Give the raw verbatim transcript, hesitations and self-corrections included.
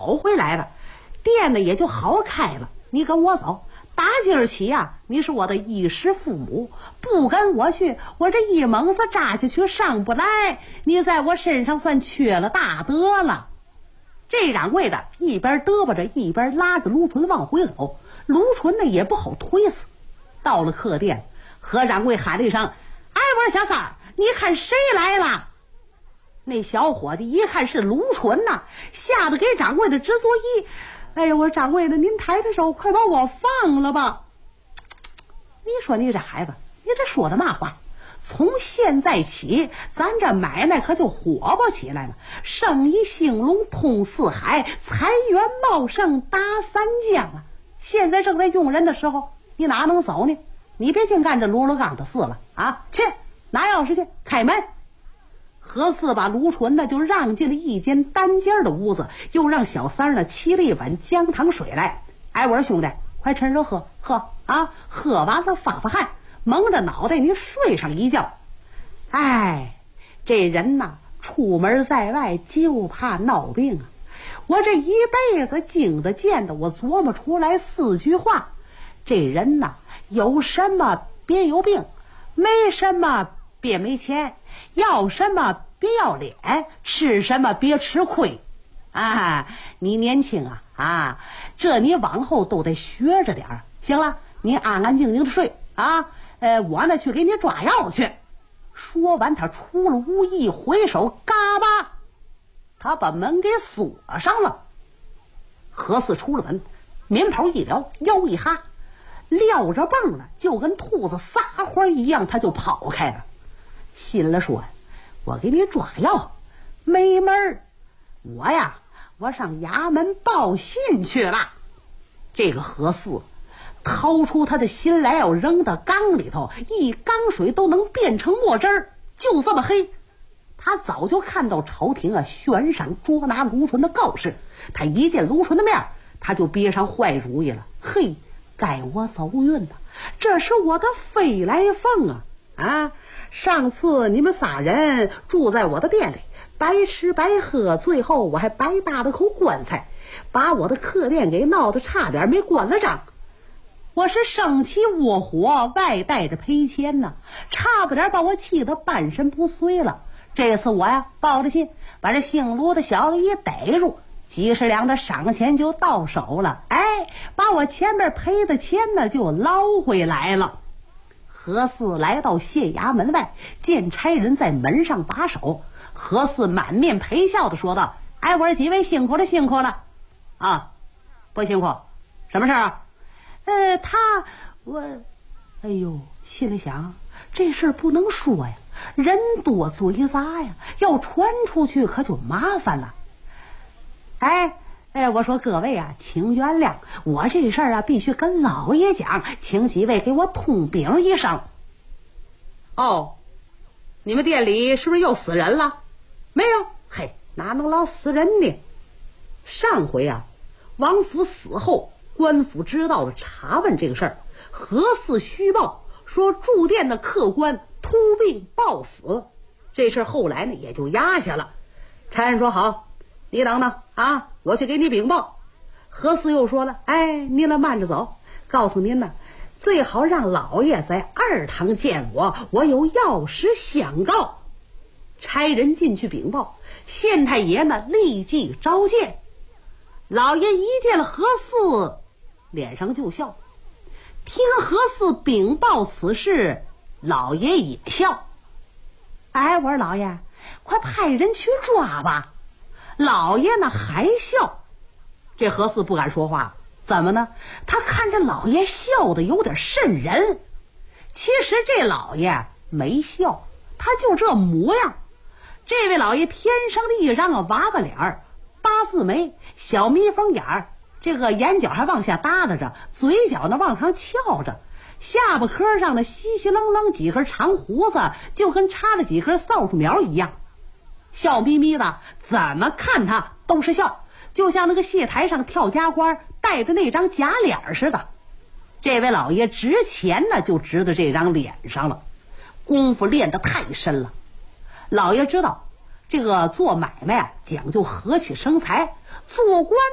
找回来了，店呢也就好开了。你跟我走，打今儿起呀，你是我的衣食父母，不跟我去，我这一猛子扎下去上不来，你在我身上算缺了大德了。这掌柜的一边嘚啵着，一边拉着卢纯往回走。卢纯呢也不好推辞。到了客店，何掌柜喊了一声：“哎，我说小三儿，你看谁来了？”那小伙子一看是卢纯呐，吓得给掌柜的直作揖。哎呀，我说掌柜的，您抬抬手，快把我放了吧！你说你这孩子，你这说的嘛话？从现在起，咱这买卖可就火爆起来了，生意兴隆，通四海，财源茂盛，达三江啊！现在正在用人的时候，你哪能走呢？你别净干这罗罗杠的事了啊！去拿钥匙去开门。何四把卢纯呢就让进了一间单间的屋子，又让小三呢沏了一碗姜糖水来。哎，我说兄弟，快趁热喝喝啊！喝完了发发汗，蒙着脑袋你睡上一觉。哎，这人呐，出门在外就怕闹病啊！我这一辈子经得见的，我琢磨出来四句话：这人呐，有什么别有病，没什么别没钱，要什么别要脸，吃什么别吃亏。啊，你年轻啊啊，这你往后都得学着点儿。行了，你安安静静的睡啊。呃，我呢去给你抓药去。说完，他出了屋，一回手，嘎巴，他把门给锁上了。何四出了门，棉袍一撩，腰一哈，撂着蹦呢，就跟兔子撒欢一样，他就跑开了。心里说：“我给你抓药，没门儿！我呀，我上衙门报信去了。”这个何四掏出他的心来，要扔到缸里头，一缸水都能变成墨汁儿，就这么黑。他早就看到朝廷啊悬赏捉拿卢纯的告示，他一见卢纯的面，他就憋上坏主意了。嘿，该我走运呐！这是我的飞来凤啊！啊，上次你们仨人住在我的店里，白吃白喝，最后我还白搭了口棺材，把我的客店给闹得差点没关了账。我是生气窝火，外带着赔钱呢，差不点把我气得半身不遂了。这次我呀抱着信把这姓卢的小子一逮住，几十两的赏钱就到手了。哎，把我前面赔的钱呢就捞回来了。何四来到县衙门外，见差人在门上把守。何四满面陪笑的说道：“哎，我说几位辛苦了，辛苦了啊！不辛苦，什么事啊？呃，他我，哎呦，心里想这事儿不能说呀，人多嘴杂呀，要传出去可就麻烦了。哎哎，我说各位啊，请原谅，我这事儿啊必须跟老爷讲，请几位给我通禀一声。哦，你们店里是不是又死人了？没有，嘿，哪能老死人呢？上回啊，王府死后，官府知道了，查问这个事儿，何四虚报说住店的客官突病暴死，这事后来呢也就压下了。差人说好，你等等啊，我去给你禀报。何四又说了，哎，您来慢着走，告诉您呢，最好让老爷在二堂见我，我有要事相告。差人进去禀报，县太爷呢立即召见。老爷一见了何四，脸上就笑。听何四禀报此事，老爷也笑。哎，我说老爷，快派人去抓吧。老爷呢还笑。这何四不敢说话，怎么呢？他看着老爷笑的有点瘆人。其实这老爷没笑，他就这模样。这位老爷天生的一张啊娃娃脸儿，八字眉，小蜜蜂眼儿，这个眼角还往下耷拉着，嘴角呢往上翘着，下巴颏上呢稀稀楞楞几根长胡子，就跟插了几根扫帚苗一样，笑眯眯的，怎么看他都是笑，就像那个戏台上跳家花戴着那张假脸似的。这位老爷值钱呢就值在这张脸上了，功夫练得太深了。老爷知道这个做买卖啊讲究和气生财，做官